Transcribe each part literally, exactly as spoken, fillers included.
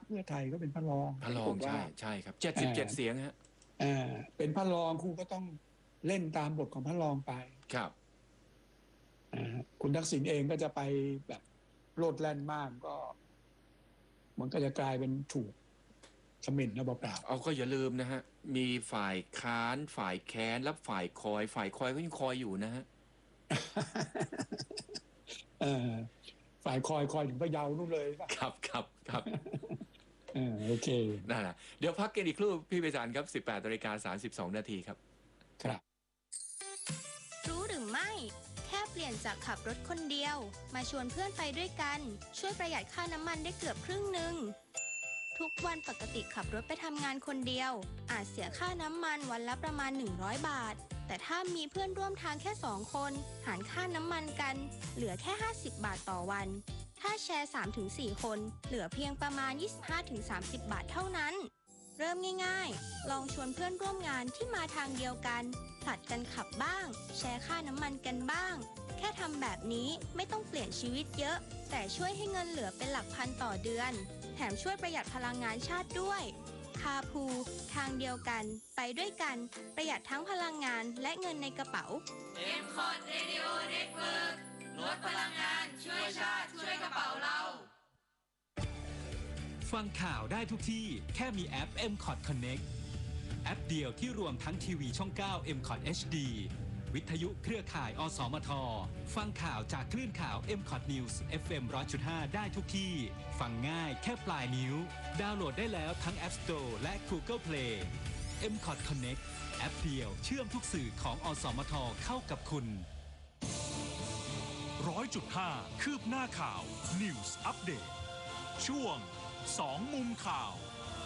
เพื่อไทยก็เป็นพระรองพระรองใช่ใช่ครับเจ็ดสิบเจ็ดเสียงฮะอ่าเป็นพระรองคุณก็ต้องเล่นตามบทของพระรองไปครับอ่าคุณทักษิณเองก็จะไปแบบโลดแล่นมากก็มันก็จะกลายเป็นถูกคอมเมนต์นะเปล่าเอาก็อย่าลืมนะฮะมีฝ่ายค้านฝ่ายแค้นและฝ่ายคอยฝ่ายคอยก็ยังคอยอยู่นะฮะเออฝ่ายคอยคอยถึงพะเยานู่นเลยป่ะครับครับครับเออโอเคนั่นแหละเดี๋ยวพักกันอีกครู่พี่ไพศาลครับสิบแปดนาฬิกาสามสิบสองนาทีครับครับรู้หรือไม่แค่เปลี่ยนจากขับรถคนเดียวมาชวนเพื่อนไปด้วยกันช่วยประหยัดค่าน้ำมันได้เกือบครึ่งหนึ่งทุกวันปกติขับรถไปทำงานคนเดียวอาจเสียค่าน้ำมันวันละประมาณหนึ่งร้อยบาทแต่ถ้ามีเพื่อนร่วมทางแค่สองคนหารค่าน้ำมันกันเหลือแค่ห้าสิบบาทต่อวันถ้าแชร์ สามถึงสี่ คนเหลือเพียงประมาณ ยี่สิบห้าถึงสามสิบ บาทเท่านั้นเริ่มง่ายๆลองชวนเพื่อนร่วมงานที่มาทางเดียวกันผลัดกันขับบ้างแชร์ค่าน้ำมันกันบ้างแค่ทำแบบนี้ไม่ต้องเปลี่ยนชีวิตเยอะแต่ช่วยให้เงินเหลือเป็นหลักพันต่อเดือนแถมช่วยประหยัดพลังงานชาติด้วยคาพูทางเดียวกันไปด้วยกันประหยัดทั้งพลังงานและเงินในกระเป๋าเอ็ม คอท Radio Network ลดพลังงานช่วยชาติช่วยกระเป๋าเราฟังข่าวได้ทุกที่แค่มีแอป เอ็ม คอท Connect แอปเดียวที่รวมทั้งทีวีช่อง เก้า เอ็ม คอท เอช ดี วิทยุเครือข่าย อสมท ฟังข่าวจากคลื่นข่าว เอ็ม คอท News เอฟ เอ็ม หนึ่งร้อยจุดห้า ได้ทุกที่ฟังง่ายแค่ปลายนิ้วดาวน์โหลดได้แล้วทั้ง App Store และ Google Play เอ็ม คอท Connect แอปเดียวเชื่อมทุกสื่อของอสมทเข้ากับคุณร้อยจุดห้าคืบหน้าข่าว News Update ช่วงสองมุมข่าว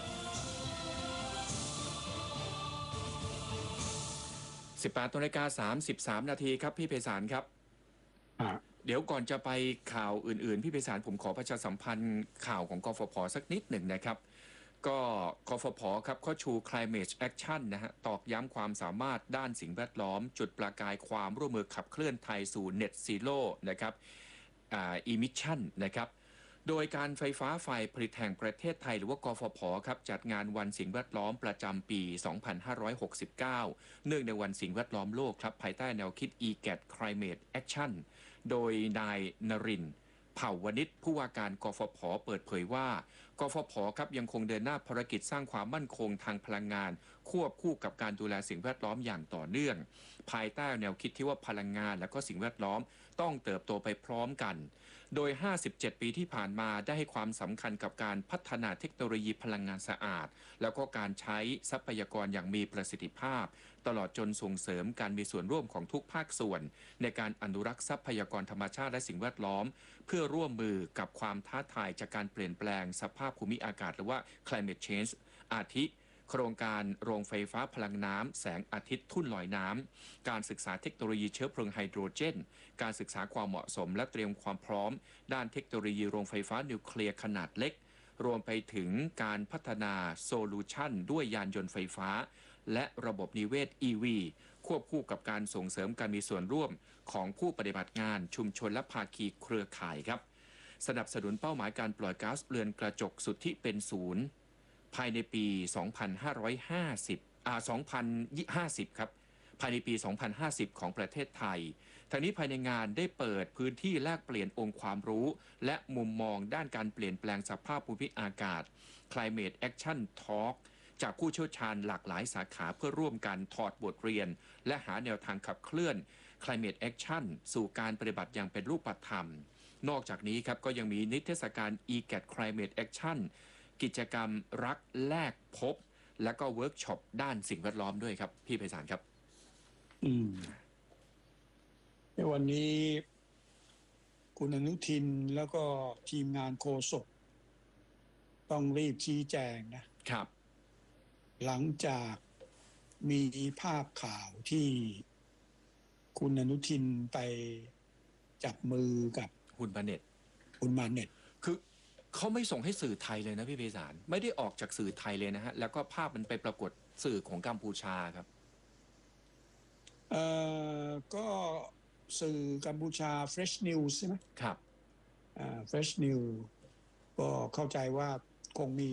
สิบแปดนาฬิกาสามสิบสามนาทีครับพี่ไพศาลครับเดี๋ยวก่อนจะไปข่าวอื่นๆพี่ไพศาลผมขอประชาสัมพันธ์ข่าวของกฟผ.สักนิดหนึ่งนะครับก็กฟผ.ครับเขาชู Climate Action นะฮะตอกย้ำความสามารถด้านสิ่งแวดล้อมจุดประกายความร่วมมือขับเคลื่อนไทยสู่ Net Zero นะครับอ่า Emission นะครับโดยการไฟฟ้าฝ่ายผลิตแห่งประเทศไทยหรือว่ากฟผ.ครับจัดงานวันสิ่งแวดล้อมประจำปี สองพันห้าร้อยหกสิบเก้า เนื่องในวันสิ่งแวดล้อมโลกครับภายใต้แนวคิด อี แกท Climate Action โดยนายนรินทร์เผ่าวณิชผู้ว่าการกฟผ.เปิดเผยว่ากฟผ.ครับยังคงเดินหน้าภารกิจสร้างความมั่นคงทางพลังงานควบคู่กับการดูแลสิ่งแวดล้อมอย่างต่อเนื่องภายใต้แนวคิดที่ว่าพลังงานและก็สิ่งแวดล้อมต้องเติบโตไปพร้อมกันโดยห้าสิบเจ็ดปีที่ผ่านมาได้ให้ความสำคัญกับการพัฒนาเทคโนโลยีพลังงานสะอาดแล้วก็การใช้ทรัพยากรอย่างมีประสิทธิภาพตลอดจนส่งเสริมการมีส่วนร่วมของทุกภาคส่วนในการอนุรักษ์ทรัพยากรธรรมชาติและสิ่งแวดล้อมเพื่อร่วมมือกับความท้าทายจากการเปลี่ยนแปลงสภาพภูมิอากาศหรือว่า climate change อาทิโครงการโรงไฟฟ้าพลังน้ำแสงอาทิตย์ทุ่นลอยน้ำการศึกษาเทคโนโลยีเชื้อเพลิงไฮโดรเจนการศึกษาความเหมาะสมและเตรียมความพร้อมด้านเทคโนโลยีโรงไฟฟ้านิวเคลียร์ขนาดเล็กรวมไปถึงการพัฒนาโซลูชันด้วยยานยนต์ไฟฟ้าและระบบนิเวศ อี วี ควบคู่กับการส่งเสริมการมีส่วนร่วมของผู้ปฏิบัติงานชุมชนและภาคีเครือข่ายครับสนับสนุนเป้าหมายการปล่อยก๊าซเรือนกระจกสุทธิเป็นศูนย์ภายในปี สองพันห้าร้อยห้าสิบ อ่า สองพันห้าสิบ ครับภายในปี สองพันห้าสิบ ของประเทศไทยทางนี้ภายในงานได้เปิดพื้นที่แลกเปลี่ยนองค์ความรู้และมุมมองด้านการเปลี่ยนแปลงสภาพภูมิอากาศ Climate Action Talk จากผู้เชี่ยวชาญหลากหลายสาขาเพื่อร่วมกันถอดบทเรียนและหาแนวทางขับเคลื่อน Climate Action สู่การปฏิบัติอย่างเป็นรูปธรรมนอกจากนี้ครับก็ยังมีนิทรรศการ อี แกท Climate Action กิจกรรมรักแลกพบและก็เวิร์กช็อปด้านสิ่งแวดล้อมด้วยครับพี่ไพศาลครับอืมในวันนี้คุณอนุทินแล้วก็ทีมงานโฆษกต้องรีบชี้แจงนะครับหลังจากมีภาพข่าวที่คุณอนุทินไปจับมือกับคุณมาเน็ตคุณมาเน็ตคือเขาไม่ส่งให้สื่อไทยเลยนะพี่ไพศาลไม่ได้ออกจากสื่อไทยเลยนะฮะแล้วก็ภาพมันไปปรากฏสื่อของกัมพูชาครับเอ่อก็สื่อกัมพูชา Fresh News ใช่ไหมครับอ่า Fresh News ก็เข้าใจว่าคงมี